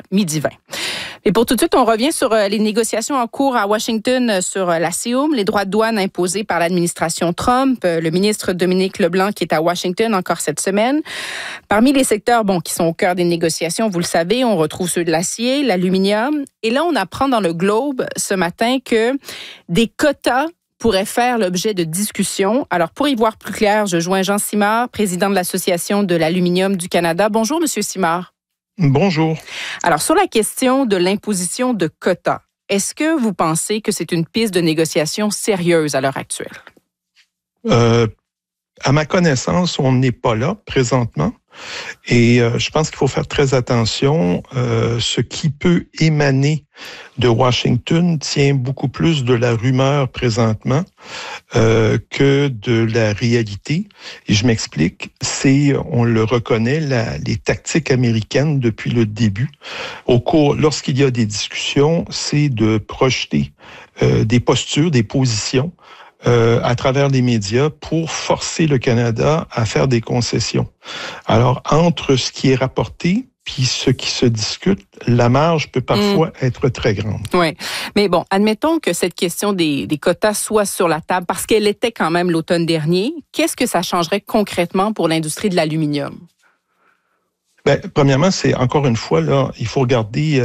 12h20. Et pour tout de suite, on revient sur les négociations en cours à Washington sur la CIUM, les droits de douane imposés par l'administration Trump. Le ministre Dominique Leblanc qui est à Washington encore cette semaine. Parmi les secteurs qui sont au cœur des négociations, vous le savez, on retrouve ceux de l'acier, l'aluminium. Et là, on apprend dans le Globe ce matin que des quotas pourraient faire l'objet de discussions. Alors, pour y voir plus clair, je joins Jean Simard, président de l'Association de l'aluminium du Canada. Bonjour, Monsieur Simard. Bonjour. Alors, sur la question de l'imposition de quotas, est-ce que vous pensez que c'est une piste de négociation sérieuse à l'heure actuelle? À ma connaissance, on n'est pas là présentement. Et je pense qu'il faut faire très attention. Ce qui peut émaner de Washington tient beaucoup plus de la rumeur présentement que de la réalité. Et je m'explique, on le reconnaît, les tactiques américaines depuis le début. Lorsqu'il y a des discussions, c'est de projeter des postures, des positions à travers les médias pour forcer le Canada à faire des concessions. Alors, entre ce qui est rapporté puis ce qui se discute, la marge peut parfois être très grande. Oui, mais bon, admettons que cette question des quotas soit sur la table parce qu'elle était quand même l'automne dernier. Qu'est-ce que ça changerait concrètement pour l'industrie de l'aluminium? Premièrement, c'est encore une fois, là, il faut regarder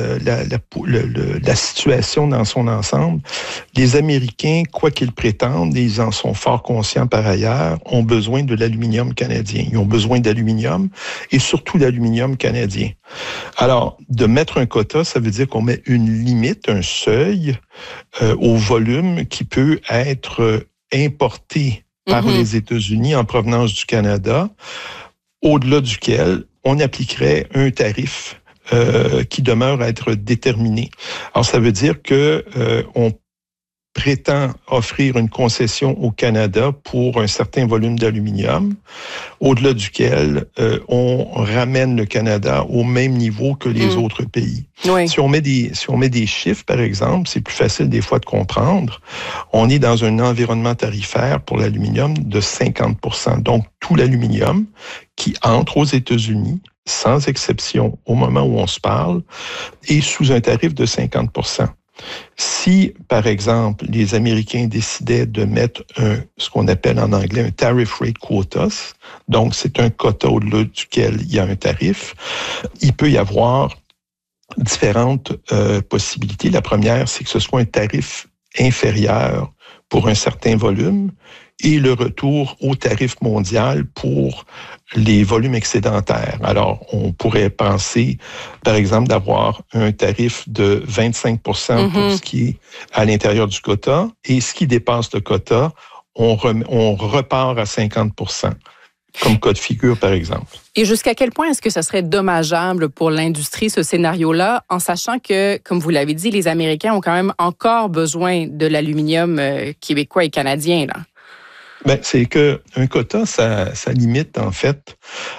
la situation dans son ensemble. Les Américains, quoi qu'ils prétendent, et ils en sont fort conscients par ailleurs, ont besoin de l'aluminium canadien. Ils ont besoin d'aluminium et surtout d'aluminium canadien. Alors, de mettre un quota, ça veut dire qu'on met une limite, un seuil au volume qui peut être importé par les États-Unis en provenance du Canada, au-delà duquel on appliquerait un tarif qui demeure à être déterminé. Alors, ça veut dire que on prétend offrir une concession au Canada pour un certain volume d'aluminium, au-delà duquel on ramène le Canada au même niveau que les autres pays. Oui. Si on met des chiffres, par exemple, c'est plus facile des fois de comprendre. On est dans un environnement tarifaire pour l'aluminium de 50%. Donc, tout l'aluminium qui entre aux États-Unis, sans exception, au moment où on se parle, est sous un tarif de 50%. Si, par exemple, les Américains décidaient de mettre ce qu'on appelle en anglais un tariff rate quotas, donc c'est un quota au-delà duquel il y a un tarif, il peut y avoir différentes possibilités. La première, c'est que ce soit un tarif inférieur pour un certain volume et le retour au tarif mondial pour les volumes excédentaires. Alors, on pourrait penser, par exemple, d'avoir un tarif de 25% pour ce qui est à l'intérieur du quota, et ce qui dépasse le quota, on repart à 50%, comme cas de figure, par exemple. Et jusqu'à quel point est-ce que ça serait dommageable pour l'industrie, ce scénario-là, en sachant que, comme vous l'avez dit, les Américains ont quand même encore besoin de l'aluminium québécois et canadien, là? C'est que un quota, ça limite en fait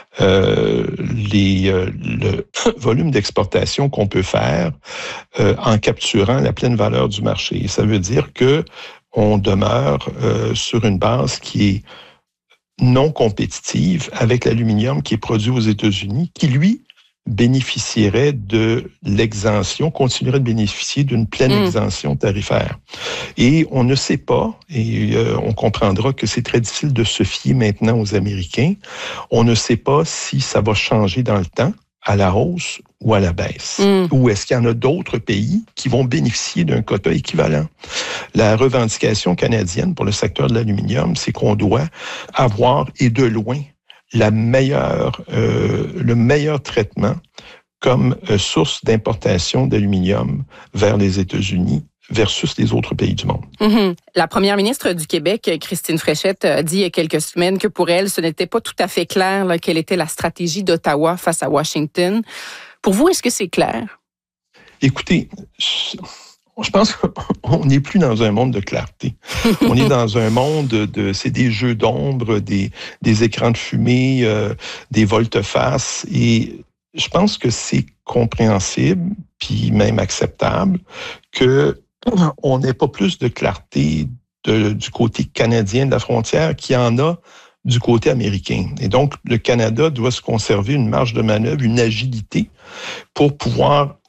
le volume d'exportation qu'on peut faire en capturant la pleine valeur du marché. Ça veut dire que on demeure sur une base qui est non compétitive avec l'aluminium qui est produit aux États-Unis, qui lui bénéficierait de l'exemption, continuerait de bénéficier d'une pleine exemption tarifaire. Et on ne sait pas, et on comprendra que c'est très difficile de se fier maintenant aux Américains, on ne sait pas si ça va changer dans le temps, à la hausse ou à la baisse. Ou est-ce qu'il y en a d'autres pays qui vont bénéficier d'un quota équivalent? La revendication canadienne pour le secteur de l'aluminium, c'est qu'on doit avoir, et de loin, le meilleur traitement comme source d'importation d'aluminium vers les États-Unis versus les autres pays du monde. La première ministre du Québec, Christine Fréchette, a dit il y a quelques semaines que pour elle, ce n'était pas tout à fait clair quelle était la stratégie d'Ottawa face à Washington. Pour vous, est-ce que c'est clair? Écoutez, je pense qu'on n'est plus dans un monde de clarté. On est dans un monde c'est des jeux d'ombre, des écrans de fumée, des volte-face. Et je pense que c'est compréhensible, puis même acceptable, qu'on n'ait pas plus de clarté du côté canadien de la frontière qu'il y en a du côté américain. Et donc, le Canada doit se conserver une marge de manœuvre, une agilité pour pouvoir